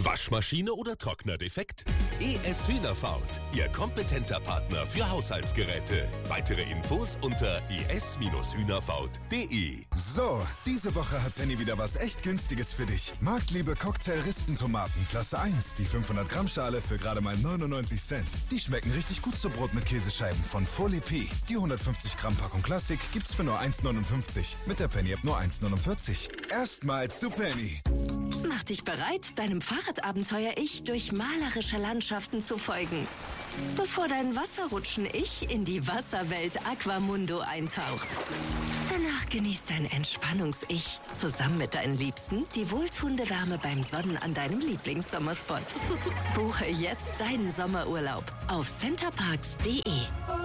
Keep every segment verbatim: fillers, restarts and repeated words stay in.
Waschmaschine oder Trockner defekt? E S Hühnerfaut, Ihr kompetenter Partner für Haushaltsgeräte. Weitere Infos unter e s Hühnerfaut punkt de. So, diese Woche hat Penny wieder was echt Günstiges für dich. Marktliebe Cocktail-Rispentomaten, Klasse eins, die fünfhundert Gramm Schale für gerade mal neunundneunzig Cent. Die schmecken richtig gut zu Brot mit Käsescheiben von Folie P. Die hundertfünfzig Gramm Packung Klassik gibt's für nur eins neunundfünfzig. Mit der Penny-App nur eins neunundvierzig. Erstmal zu Penny. Mach dich bereit, deinem Fahrradabenteuer-Ich durch malerische Landschaften zu folgen. Bevor dein Wasserrutschen-Ich in die Wasserwelt Aquamundo eintaucht. Danach genießt dein Entspannungs-Ich zusammen mit deinen Liebsten die wohltuende Wärme beim Sonnen an deinem Lieblingssommerspot. Buche jetzt deinen Sommerurlaub auf centerparks punkt de.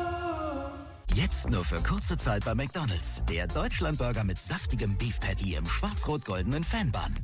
Jetzt nur für kurze Zeit bei McDonald's. Der Deutschlandburger mit saftigem Beef Patty im schwarz-rot-goldenen Fanbun.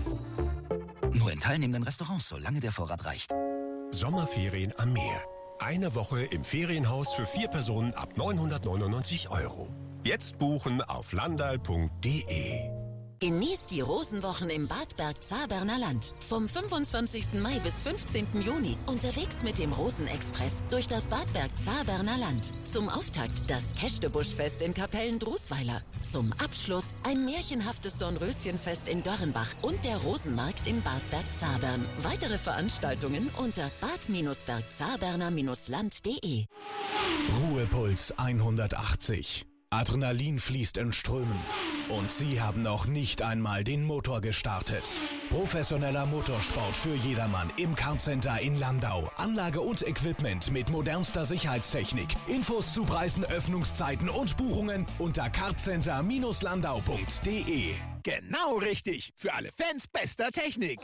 Nur in teilnehmenden Restaurants, solange der Vorrat reicht. Sommerferien am Meer. Eine Woche im Ferienhaus für vier Personen ab neunhundertneunundneunzig Euro. Jetzt buchen auf landal punkt de. Genießt die Rosenwochen im Bad Bergzabern Land. Vom fünfundzwanzigsten Mai bis fünfzehnten Juni unterwegs mit dem Rosenexpress durch das Bad Bergzabern Land. Zum Auftakt das Kächtebuschfest in Kapellen-Drusweiler. Zum Abschluss ein märchenhaftes Dornröschenfest in Dörrenbach und der Rosenmarkt in Bad Bergzabern. Weitere Veranstaltungen unter bad bergzaberner land punkt de. Ruhepuls hundertachtzig. Adrenalin fließt in Strömen. Und Sie haben noch nicht einmal den Motor gestartet. Professioneller Motorsport für jedermann im Kartcenter in Landau. Anlage und Equipment mit modernster Sicherheitstechnik. Infos zu Preisen, Öffnungszeiten und Buchungen unter kartcenter landau punkt de. Genau richtig. Für alle Fans bester Technik.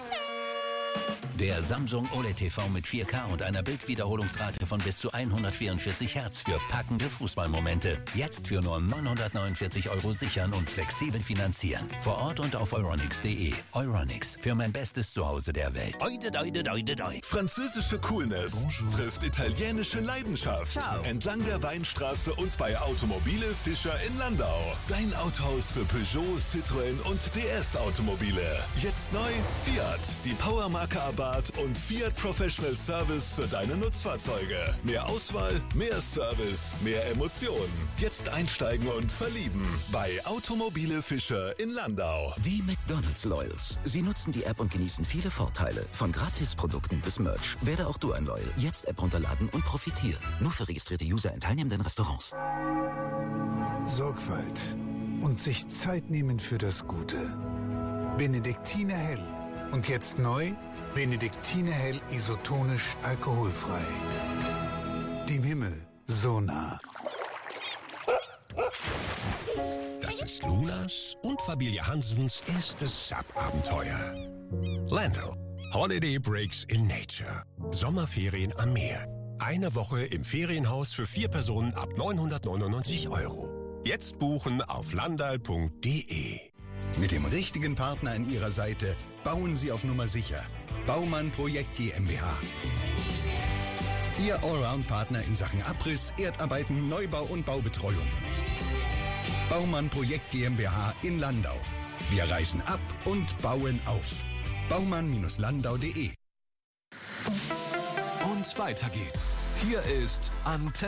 Der Samsung O L E D T V mit vier K und einer Bildwiederholungsrate von bis zu hundertvierundvierzig Hertz für packende Fußballmomente. Jetzt für nur neunhundertneunundvierzig Euro sichern und flexibel finanzieren. Vor Ort und auf euronics punkt de. Euronics, für mein bestes Zuhause der Welt. Oide, oide, oide, oide. Französische Coolness Bonjour. Trifft italienische Leidenschaft. Ciao. Entlang der Weinstraße und bei Automobile Fischer in Landau. Dein Autohaus für Peugeot, Citroën und D S-Automobile. Jetzt neu Fiat, die Powermarke Abarth und Fiat Professional Service für deine Nutzfahrzeuge. Mehr Auswahl, mehr Service, mehr Emotionen. Jetzt einsteigen und verlieben bei Automobile Fischer in Landau. Die McDonald's Loyals. Sie nutzen die App und genießen viele Vorteile. Von Gratisprodukten bis Merch. Werde auch du ein Loyal. Jetzt App runterladen und profitieren. Nur für registrierte User in teilnehmenden Restaurants. Sorgfalt und sich Zeit nehmen für das Gute. Benediktiner Hell. Und jetzt neu, Benediktiner Hell isotonisch alkoholfrei. Dem Himmel so nah. Das ist Lunas und Familie Hansens erstes Sub-Abenteuer. Landau. Holiday Breaks in Nature. Sommerferien am Meer. Eine Woche im Ferienhaus für vier Personen ab neunhundertneunundneunzig Euro. Jetzt buchen auf landal punkt de. Mit dem richtigen Partner an Ihrer Seite bauen Sie auf Nummer sicher. Baumann Projekt GmbH. Ihr Allround-Partner in Sachen Abriss, Erdarbeiten, Neubau und Baubetreuung. Baumann Projekt GmbH in Landau. Wir reißen ab und bauen auf. baumann landau punkt de. Und weiter geht's. Hier ist Antenne.